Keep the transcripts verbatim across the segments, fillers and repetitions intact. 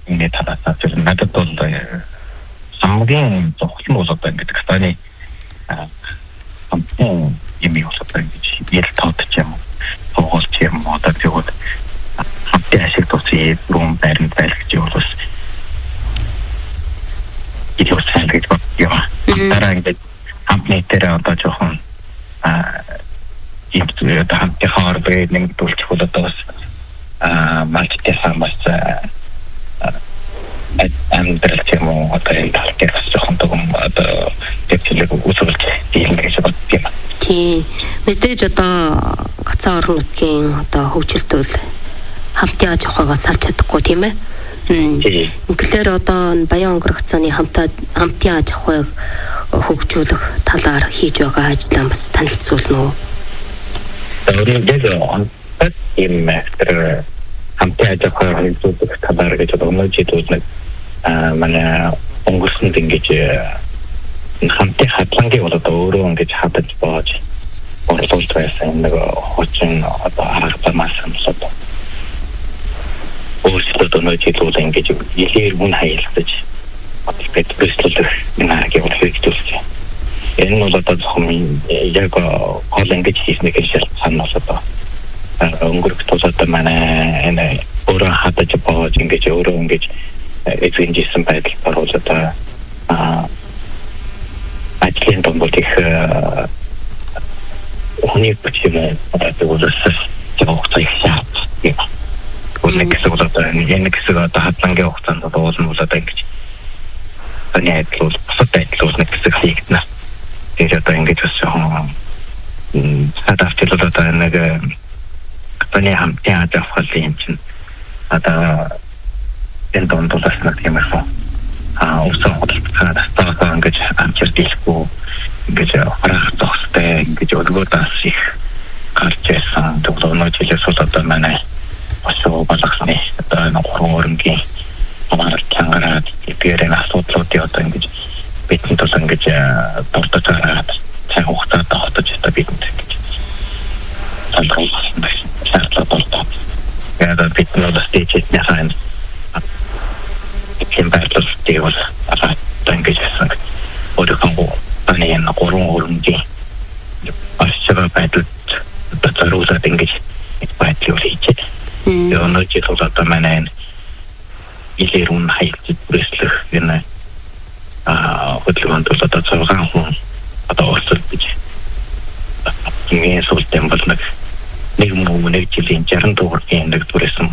энэ талаас нь надад бол хамгийн зөвхөн бол одоо ингээд Катаны хамтын юм юу одоо ингэж ил тоодч юм тоглож юм одоо тэгвэл хамтын ашиг тусыг руу баримт байлгаж явуулсан. Идео сайн гэж бодъё. Дараа ингээд хамтны дээр одоо жоохон а ийм одоо хамтын хооронд нэг дүүлчих бол одоо бас а малттай хамаас амьдрал юм одоо энэ талаар бас жоохон том одоо төвчлэг үүсүүлж дийлнэ гэж бодъё. Тий. Мэдээж одоо гацаа орон нутгийн одоо хөгжилтөл хамтын аж ахуйгаас салж чадахгүй тийм ээ. Ингээр одоо Баян өнгөр гацааны хамтаа хамтын аж ахуйг хөгжүүлэх талаар хийж байгаа ажлаа бас танилцуулна уу? Өөрөөр он ийм мэтэр хамтын аж ахуйг хөгжүүлэх талаар гэж бодож хэлдэг. А манай өнгөрсөнд ингэж хамтын хадлагыг бол одоо өөрөө ингэж хадаж боож орлуулж байсан нэг хочин одоо арга замаас хамсаад өөрсдөө нөтөлөд ингэж илээр мөн хаялцаж одоо төслөлөх нэг юм хэрэгжүүлж. Энэ бол одоо зөвхөн яг гол ингэж хийснэг гэж санаас одоо өнгөрөх тусаад манай энэ өөрөө хадаж боож ингэж өөрөө ингэж эзэнжсэн байдал бол одоо а ажлын донд их хүний почему одоо үзэсс явах их шат. Үнэ гэсэн бол одоо энэ гэсэн одоо хадлангийн хугацаанд уулна бол одоо ингэж таны айдлуул бусад айдлуул нэг гэсэн хийгдэнэ. Тэгээд одоо ингэж бас жоохон садавчл одоо нэг таны хамтын аж ахуйн юм чинь одоо энэ донд бол бас нэг юм аа а усан хөдөлгөөнд тастаа ингэж амчир дийлэхгүй ингэж харах зохистой ингэж өлгөөдөөс их гарч ирсэн. Тэгвэл өнөө жилээс бол одоо манай осоо балахны одоо нэг хөрөнгөний амар чангараад итгэрэн асуудлуудыг одоо ингэж бидний тул ингэж дурдж гараад цаг хугацаанд тогтож одоо бидэнд ингэж салгуулсан байсан. Шаардлага болдог. Тэгээд бидний бол стейжэд няхан тийм байдлыг бол одоо ингэж хэлсэн. Өөрөөр таны энэ гурван хөрөнгөний ашиг байдалд одоо зориулаад ингэж байдлыг хийчихэд өнөө жил бол одоо манай энэ илэр үн хаягдж бүрслэх энэ а хөдөлгөөнд бол одоо цогцон хүн одоо орцол гэж ингэ сүлтэн бол нэг нэг мөн нэг жилийн жарган дуургийн нэг түрээсэн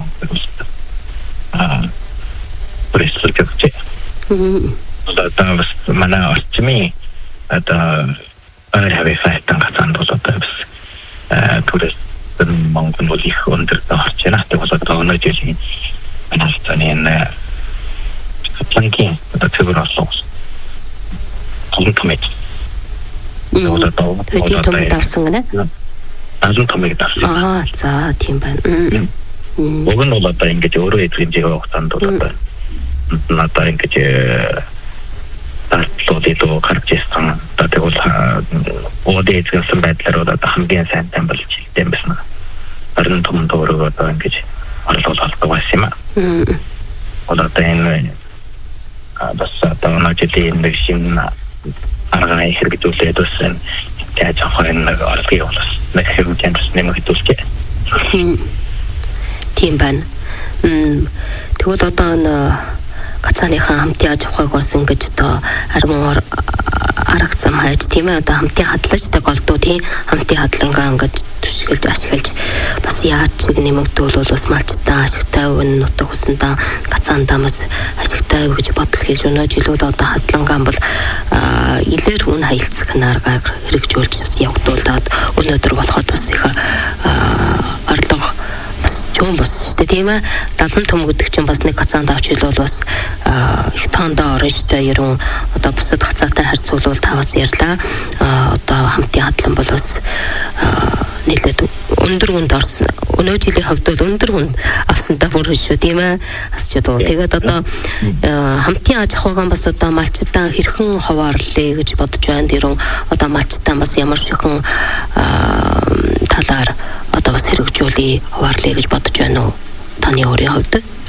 а бүрслэх гэж одоо бас манай орчмын одоо ар хавь файтан гацаанд бол одоо бас түрээс Монгол бол их өндөр орч байна. Тэгээд одоо өнөө жилийн анхаацны энэ планкин одоо цэвэр олсон. Коммент. Одоо тэгээд том дарсан гэнэ. Азун томыг дарсан. Аа за тийм байна. Уг нь бол одоо ингэж өөрөө эзэмжээ хугацаанд бол одоо надад ингэж татлуудыг гарч ирсэн. Тэгвэл өөдөө эзэмсэн байдлаар одоо хамгийн сайн тамбалж хэлдэг байсан. Харин том доороо одоо ингэж орлуулалт байсан юм аа. Одоо энэ бас одоо нөтөлийн нэг шин арга хэрэгжүүлээд үсэн яаж ахын нэг орлогыг болсон. Нэг хэрэгжүүлж нэмэгдүүлж. Тийм байна. Тэгвэл одоо н гацааныхаа хамтын аж ахуйг бас ингэж одоо армын арга зам хайж тийм ээ одоо хамтын хадлаж та голдуу тийм хамтын хадлангаа ингэж түшгэлж ашиглаж бас яаж нэг нэмэгдүүл бол бас малчтаа ашигтай өвн нутаг хүсэндээ гацаандаа бас ашигтай өв гэж бодол хийж өнөө жилүүд одоо хадлангаа бол илэр үн хаялцах наргаар хэрэгжүүлж бас явуулаад өнөөдөр болоход бас их орлого бас чөм бас шүү дээ тийм ээ далан том гэдэг чинь бас нэг гацаанд авч хэл бол бас их тоондоо орно шүү дээ ерөн одоо бусад гацаатай харьцуулбал таваас ярьлаа одоо хамтын хадлан бол бас нэлээд өндөр хүнд орсон өнөө жилийн хувьд бол өндөр хүнд авсандаа бүр шүү тийм ээ асч одоо тэгээд одоо хамтын аж ахуйг бас одоо малчтаа хэрхэн хуваарлаа гэж бодож байна дэрэн одоо малчтаа бас ямар шихэн талаар одоо бас хэрэгжүүлээ хуваарлаа гэж бодож байна уу таны өөрийн хувьд